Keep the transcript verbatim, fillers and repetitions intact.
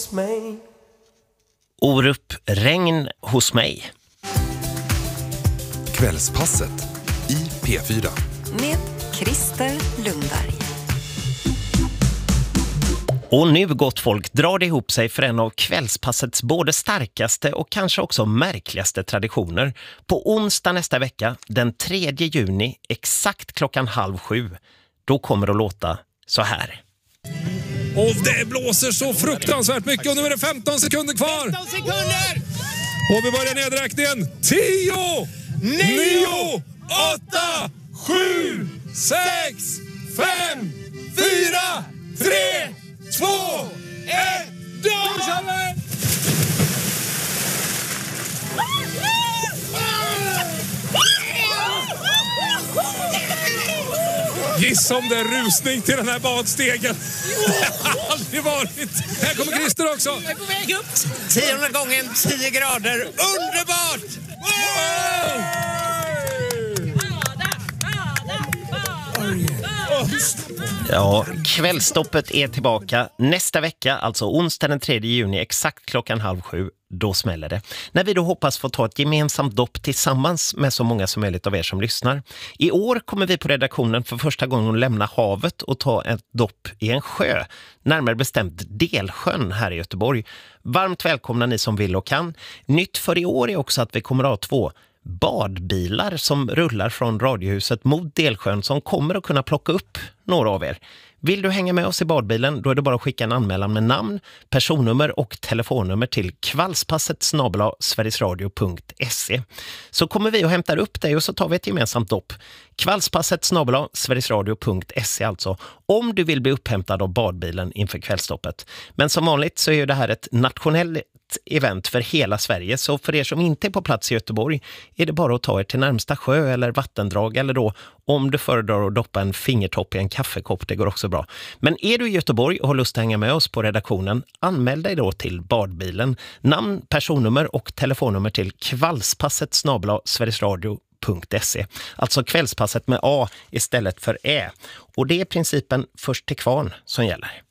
hos mig. Orup, regn hos mig. Kvällspasset i P fyra. Med Christer Lundberg. Och nu, gott folk, drar det ihop sig för en av kvällspassets både starkaste och kanske också märkligaste traditioner. På onsdag nästa vecka, den tredje juni, exakt klockan halv sju, då kommer det att låta så här. Och det blåser så fruktansvärt mycket och nu är det femton sekunder kvar. femton sekunder! Och vi börjar nedräkningen. tio, nio, åtta, sju, sex, fem, fyra, tre, två, ett, då kör vi! Gissa om det är rusning till den här badstegen. Det har aldrig varit. Här kommer Christer också. Jag är på väg upp. Tionde gången, tio grader. Underbart! Wow! Ja, kvällstoppet är tillbaka nästa vecka, alltså onsdag den tredje juni, exakt klockan halv sju. Då smäller det. När vi då hoppas få ta ett gemensamt dopp tillsammans med så många som möjligt av er som lyssnar. I år kommer vi på redaktionen för första gången att lämna havet och ta ett dopp i en sjö. Närmare bestämt Delsjön här i Göteborg. Varmt välkomna ni som vill och kan. Nytt för i år är också att vi kommer att ha två badbilar som rullar från Radiohuset mot Delsjön som kommer att kunna plocka upp några av er. Vill du hänga med oss i badbilen, då är det bara att skicka en anmälan med namn, personnummer och telefonnummer till kvällspasset snabel-a sverigesradio punkt se. Så kommer vi och hämtar upp dig och så tar vi ett gemensamt dopp. Kvällspasset snabel-a sverigesradio punkt se alltså, om du vill bli upphämtad av badbilen inför kvällstoppet. Men som vanligt så är ju det här ett nationellt event för hela Sverige, så för er som inte är på plats i Göteborg är det bara att ta er till närmsta sjö eller vattendrag, eller då om du föredrar att doppa en fingertopp i en kaffekopp, det går också bra. Men är du i Göteborg och har lust att hänga med oss på redaktionen, anmäl dig då till badbilen. Namn, personnummer och telefonnummer till kvällspasset snabel-a sverigesradio punkt se. Alltså kvällspasset med A istället för Ä. Och det är principen först till kvarn som gäller.